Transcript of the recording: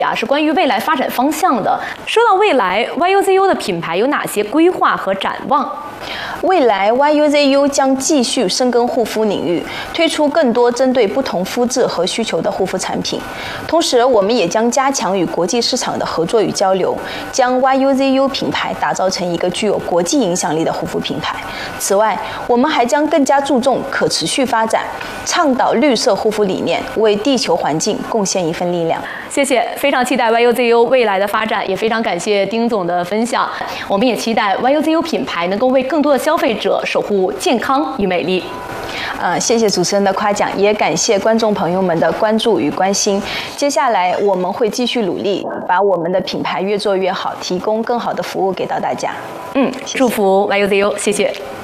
是关于未来发展方向的。说到未来 ，YUZU 的品牌有哪些规划和展望？ 未来 YUZU 将继续深耕护肤领域，推出更多针对不同肤质和需求的护肤产品。同时，我们也将加强与国际市场的合作与交流，将 YUZU 品牌打造成一个具有国际影响力的护肤品牌。此外，我们还将更加注重可持续发展，倡导绿色护肤理念，为地球环境贡献一份力量。 谢谢，非常期待 YUZU 未来的发展，也非常感谢丁总的分享。我们也期待 YUZU 品牌能够为更多的消费者守护健康与美丽。 谢谢主持人的夸奖，也感谢观众朋友们的关注与关心。接下来我们会继续努力，把我们的品牌越做越好，提供更好的服务给到大家。 祝福 YUZU，谢谢。